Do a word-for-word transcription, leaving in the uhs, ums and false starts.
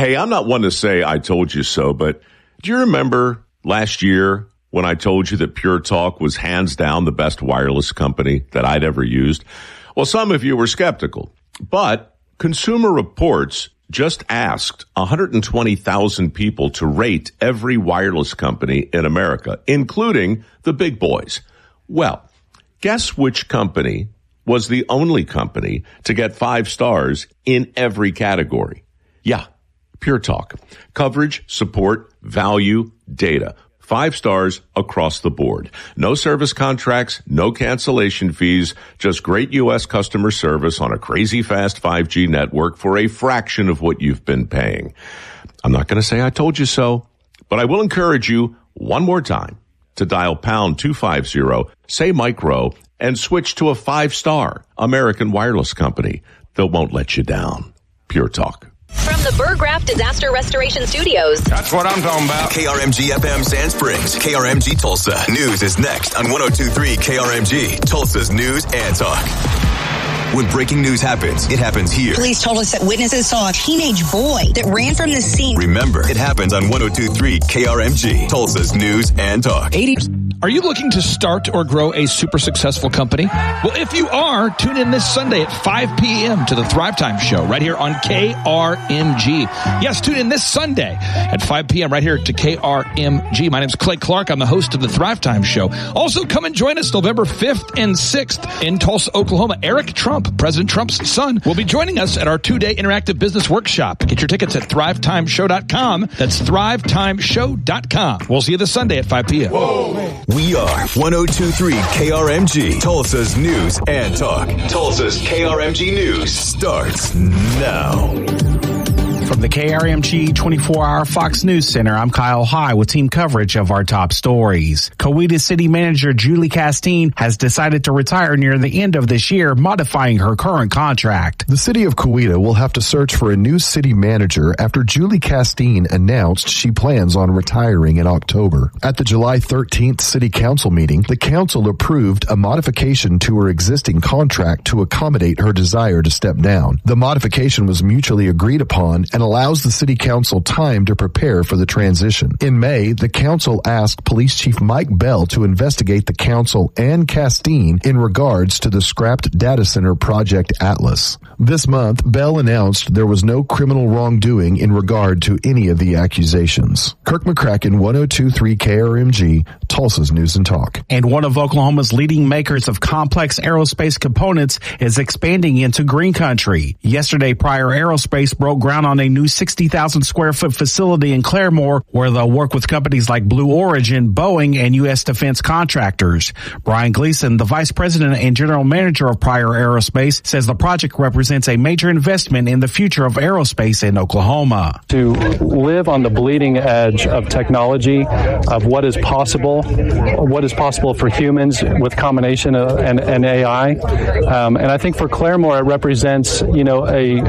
Hey, I'm not one to say I told you so, but do you remember last year when I told you that Pure Talk was hands down the best wireless company that I'd ever used? Well, some of you were skeptical, but Consumer Reports just asked one hundred twenty thousand people to rate every wireless company in America, including the big boys. Well, guess which company was the only company to get five stars in every category? Yeah, Pure Talk. Coverage, support, value, data. Five stars across the board. No service contracts, no cancellation fees, just great U S customer service on a crazy fast five G network for a fraction of what you've been paying. I'm not going to say I told you so, but I will encourage you one more time to dial pound two fifty, say micro, and switch to a five-star American wireless company that won't let you down. Pure Talk. From the Burgraff Disaster Restoration Studios. That's what I'm talking about. K R M G F M Sand Springs, K R M G Tulsa. News is next on one oh two point three K R M G, Tulsa's News and Talk. When breaking news happens, it happens here. Police told us that witnesses saw a teenage boy that ran from the scene. Remember, it happens on one oh two point three K R M G, Tulsa's News and Talk. eighty Are you looking to start or grow a super successful company? Well, if you are, tune in this Sunday at five p.m. to the Thrive Time Show right here on K R M G. Yes, tune in this Sunday at five p.m. right here to K R M G. My name's Clay Clark. I'm the host of the Thrive Time Show. Also, come and join us November fifth and sixth in Tulsa, Oklahoma. Eric Trump, President Trump's son, will be joining us at our two-day interactive business workshop. Get your tickets at thrive time show dot com. That's thrive time show dot com. We'll see you this Sunday at five p.m. Whoa. We are one oh two point three K R M G, Tulsa's News and Talk. Tulsa's K R M G News starts now. From the K R M G twenty-four hour Fox News Center, I'm Kyle High with team coverage of our top stories. Coweta City Manager Julie Castine has decided to retire near the end of this year, modifying her current contract. The city of Coweta will have to search for a new city manager after Julie Castine announced she plans on retiring in October. At the July thirteenth City Council meeting, the council approved a modification to her existing contract to accommodate her desire to step down. The modification was mutually agreed upon and allows the city council time to prepare for the transition. In May, the council asked Police Chief Mike Bell to investigate the council and Castine in regards to the scrapped data center Project Atlas. This month, Bell announced there was no criminal wrongdoing in regard to any of the accusations. Kirk McCracken, one oh two point three K R M G, Tulsa's News and Talk. And one of Oklahoma's leading makers of complex aerospace components is expanding into green country. Yesterday, Pryor Aerospace broke ground on a new sixty thousand square foot facility in Claremore where they'll work with companies like Blue Origin, Boeing, and U S defense contractors. Brian Gleason, the vice president and general manager of Pryor Aerospace, says the project represents a major investment in the future of aerospace in Oklahoma. To live on the bleeding edge of technology, of what is possible, what is possible for humans with combination of, and, and A I. Um, and I think for Claremore, it represents, you know, a,